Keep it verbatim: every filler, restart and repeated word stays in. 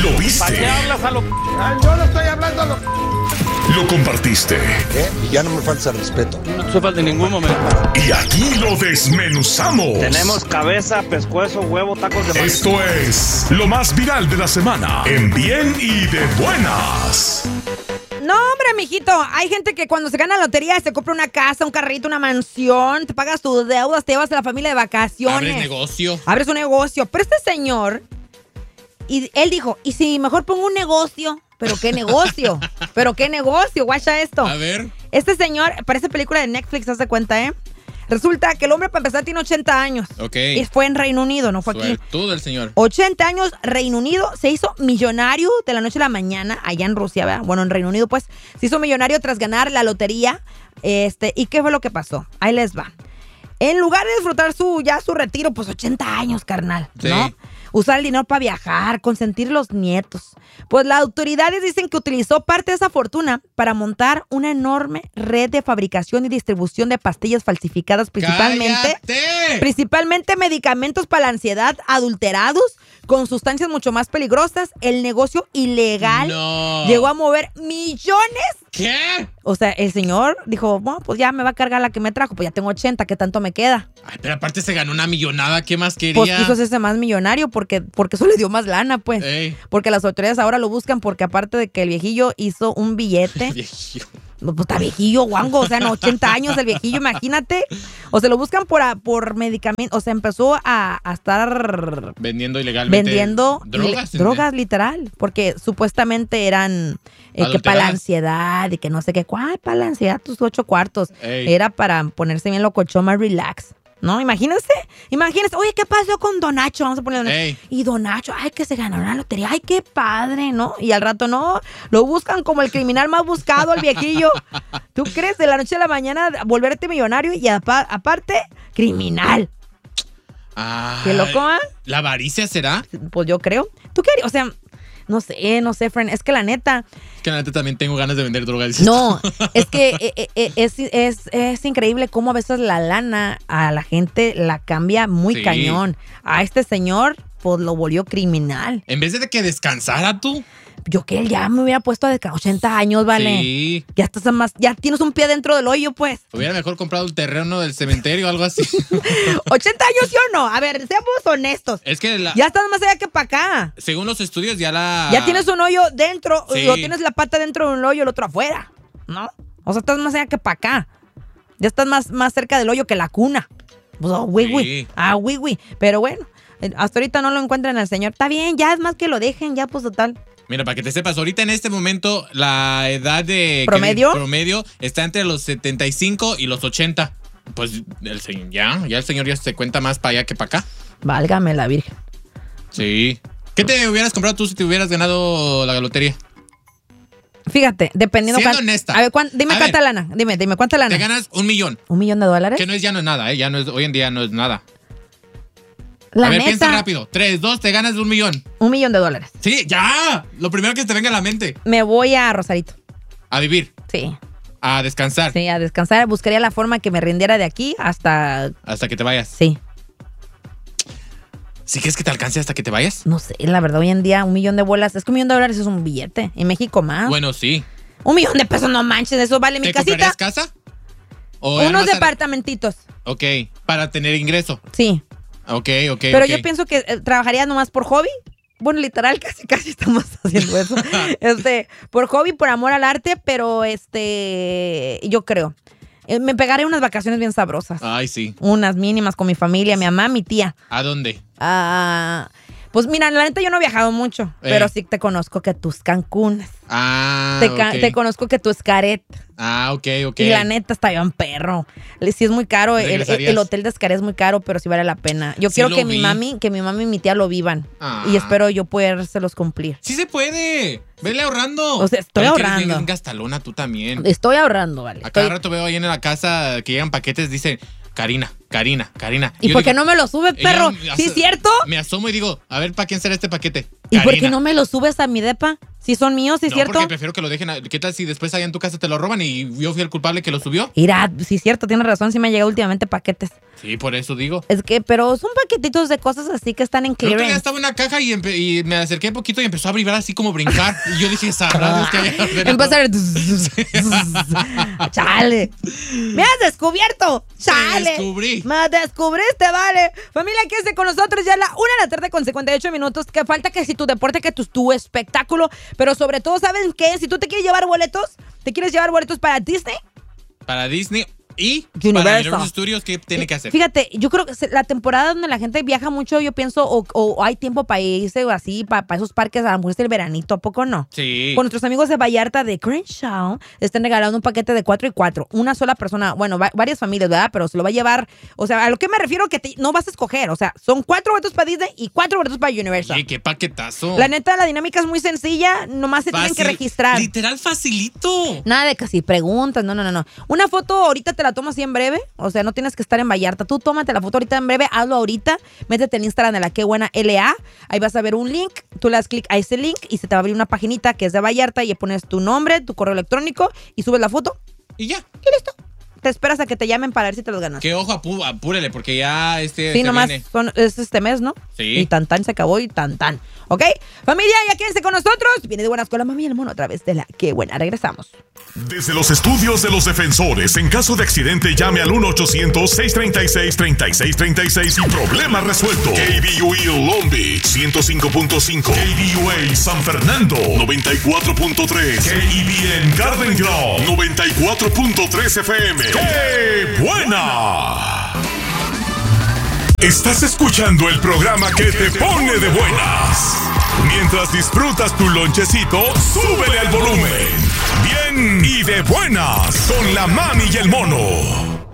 ¿Lo viste? ¿Para qué hablas a lo...? Yo no estoy hablando a lo... ¿Lo compartiste? ¿Eh? Y ya no me falta el respeto. No te falta en ningún momento. Y aquí lo desmenuzamos. Tenemos cabeza, pescuezo, huevo, tacos de maíz. Esto es lo más viral de la semana. En Bien y de Buenas. No, hombre, mijito. Hay gente que cuando se gana la lotería se compra una casa, un carrito, una mansión, te pagas tus deudas, te llevas a la familia de vacaciones. Abres negocio. Abres un negocio. Pero este señor, y él dijo, ¿y si mejor pongo un negocio? ¿Pero qué negocio? ¿Pero qué negocio? Guacha esto. A ver. Este señor, parece película de Netflix, haz de cuenta, ¿eh? Resulta que el hombre, para empezar, tiene ochenta años. Ok. Y fue en Reino Unido, no fue aquí. Todo el señor. ochenta años, Reino Unido, se hizo millonario de la noche a la mañana, allá en Rusia, ¿verdad? Bueno, en Reino Unido, pues, se hizo millonario tras ganar la lotería. Este, ¿y qué fue lo que pasó? Ahí les va. En lugar de disfrutar su, ya su retiro, pues ochenta años, carnal, ¿no? Sí. Usar el dinero para viajar, consentir los nietos. Pues las autoridades dicen que utilizó parte de esa fortuna para montar una enorme red de fabricación y distribución de pastillas falsificadas, principalmente, ¡Cállate! principalmente medicamentos para la ansiedad adulterados con sustancias mucho más peligrosas. El negocio ilegal No. llegó a mover millones. ¿Qué? O sea, el señor dijo, bueno, pues ya me va a cargar la que me trajo, pues ya tengo ochenta, ¿qué tanto me queda? Ay, pero aparte se ganó una millonada, ¿qué más quería? Pues quiso hacerse más millonario porque, porque eso le dio más lana, pues. Ey. Porque las autoridades ahora lo buscan porque aparte de que el viejillo hizo un billete. Viejillo. No, pues está viejillo, guango, o sea, en ochenta años el viejillo, imagínate. O se lo buscan por, a- por medicamento, o sea, empezó a, a estar Vendiendo ilegalmente. vendiendo drogas. li- drogas literal, porque supuestamente eran eh, que para la Adulteradas. ansiedad y que no sé qué, ¿cuál para la ansiedad? Tus ocho cuartos. Ey. Era para ponerse bien locochón, más relax. ¿No? Imagínense, imagínense, oye, ¿qué pasó con Don Nacho? Vamos a poner Don Nacho. Ey. Y Don Nacho, ay, que se ganó la lotería, ay, qué padre, ¿no? Y al rato no, lo buscan como el criminal más buscado, el viejillo. ¿Tú crees de la noche a la mañana volverte millonario y apa- aparte, criminal? Ay, ¿Qué loco, ah? ¿La avaricia será? Pues yo creo. ¿Tú qué harías? O sea, no sé, no sé, friend, es que la neta, Es que la neta también tengo ganas de vender drogas. no, es que eh, eh, eh, es, es, es increíble cómo a veces la lana a la gente la cambia muy Sí. cañón. A este señor, pues lo volvió criminal. En vez de que descansara tú. Yo que él ya me hubiera puesto de ochenta años, ¿vale? Sí. Ya estás a más, ya tienes un pie dentro del hoyo, pues. Hubiera mejor comprado el terreno del cementerio o algo así. ochenta años, ¿sí o no? A ver, seamos honestos. Es que la- Ya estás más allá que para acá. según los estudios ya la... Ya tienes un hoyo dentro, Sí. o tienes la pata dentro de un hoyo y el otro afuera, ¿no? O sea, estás más allá que para acá. Ya estás más, más cerca del hoyo que la cuna. Pues, oh, güey, Sí. güey. Ah, güey, güey. Pero bueno, eh, hasta ahorita no lo encuentran al señor. Está bien, ya es más que lo dejen, ya pues total. Mira, para que te sepas, ahorita en este momento la edad de... ¿Promedio? que- promedio está entre los setenta y cinco y los ochenta. Pues el señor ya, ya el señor ya se cuenta más para allá que para acá. Válgame la virgen. Sí. ¿Qué te hubieras comprado tú si te hubieras ganado la lotería? Fíjate, dependiendo... Siendo cuán- honesta. A ver, cuán- dime A cuánta ver. lana. Dime, dime, ¿cuánta lana? Te ganas un millón. ¿Un millón de dólares? Que no es ya no es nada, ¿eh? Ya no es, hoy en día no es nada. La a ver, neta, piensa rápido. Tres, dos, te ganas un millón. un millón de dólares. Sí, ya. Lo primero que te venga a la mente. Me voy a Rosarito. A vivir, Sí, a descansar, sí, a descansar. Buscaría la forma que me rindiera de aquí hasta... hasta que te vayas. Sí, ¿Sí crees que te alcance hasta que te vayas? no sé, la verdad, hoy en día un millón de bolas, es que un millón de dólares es un billete. En México más. Bueno, sí. Un millón de pesos, no manches, eso vale mi ¿Te casita. comprarías casa? ¿O ya Unos nomás ar- departamentitos, Ok, para tener ingreso. sí. Ok, ok, Pero ok. yo pienso que eh, trabajaría nomás por hobby. Bueno, literal, casi, casi estamos haciendo eso. este, por hobby, por amor al arte, pero este, yo creo. eh, me pegaré unas vacaciones bien sabrosas. Ay, sí. Unas mínimas con mi familia, mi mamá, mi tía. ¿A dónde? Ah, pues mira, la neta yo no he viajado mucho, Eh. pero sí te conozco que tus Cancunes. Ah, te, ca- ok. te conozco que tu Escaret. Ah, ok, ok. Y la neta está bien perro. Le- Sí es muy caro. El, el- ¿Regresarías? el hotel de Escaret es muy caro, pero sí vale la pena. Yo Sí quiero lo que mi vi. mami, que mi mami y mi tía lo vivan. Ah. Y espero yo podérselos cumplir. Sí se puede. Vele ahorrando. O sea, estoy Ay, que eres ahorrando. bien gastalona tú también. Estoy ahorrando, vale. A cada Estoy- rato veo ahí en la casa que llegan paquetes, dicen Karina, Karina, Karina. ¿Y yo por qué digo, no me lo subes, ella perro? me ¿Sí hace- es cierto? Me asomo y digo, a ver, ¿para quién será este paquete? ¿Y Karina. por qué no me los subes a mi depa? Si son míos, ¿sí es no, cierto? porque prefiero que lo dejen. A, ¿Qué tal si después allá en tu casa te lo roban y yo fui el culpable que lo subió? Mira, sí es cierto, tienes razón, sí me han llegado últimamente paquetes. Sí, por eso digo. Es que, pero son paquetitos de cosas así que están en El otro día clearance. estaba en una caja y, empe- y me acerqué un poquito y empezó a vibrar así como brincar. Y yo dije, sabrá Dios que había ordenado. Empezó a... Chale. Me has descubierto. Chale. Te descubrí. Me descubriste, vale. Familia, quédese con nosotros ya a la una de la tarde con cincuenta y ocho minutos. Que falta que si tu deporte, que tu, tu espectáculo. Pero sobre todo, ¿saben qué? Si tú te quieres llevar boletos, ¿te quieres llevar boletos para Disney? Para Disney y Universal. para Universal Studios, ¿qué tiene que hacer? Fíjate, yo creo que se- la temporada donde la gente viaja mucho, yo pienso, o, o hay tiempo para irse o así, para, para esos parques, a lo mejor es el veranito, ¿a poco no? Sí. Con nuestros amigos de Vallarta de Crenshaw, están regalando un paquete de cuatro y cuatro. Una sola persona, bueno, va- varias familias, ¿verdad? Pero se lo va a llevar, o sea, a lo que me refiero que te- no vas a escoger, o sea, son cuatro boletos para Disney y cuatro boletos para Universal. Oye, qué paquetazo. La neta, la dinámica es muy sencilla, nomás se tienen que Fácil. registrar. Literal facilito. Nada de casi preguntas, no, no, no, no. Una foto ahorita te la tomo así en breve, o sea, no tienes que estar en Vallarta. Tú tómate la foto ahorita en breve, hazlo ahorita, métete en Instagram de la Qué Buena L A, ahí vas a ver un link, tú le das clic a ese link y se te va a abrir una paginita que es de Vallarta y le pones tu nombre, tu correo electrónico y subes la foto Y ya. y listo. Te esperas a que te llamen para ver si te los ganas. Que ojo, apú- apúrele, porque ya este. Sí, se nomás viene. son- es este mes, ¿no? Sí. Y tan tan se acabó y tan tan. ¿Ok? Familia, ya quédense con nosotros. Viene de buenas con la mami y el mono a través de la Qué Buena. Regresamos. Desde los estudios de los defensores, en caso de accidente, llame al uno ochocientos seiscientos treinta y seis, treinta y seis treinta y seis y problema resuelto. K B U E Long Beach, ciento cinco punto cinco. K B U A San Fernando, noventa y cuatro punto tres. K E B N Garden Grove, noventa y cuatro punto tres F M. ¡Qué buena! Estás escuchando el programa que te pone de buenas. Mientras disfrutas tu lonchecito, súbele al volumen. Bien y de buenas con la mami y el mono.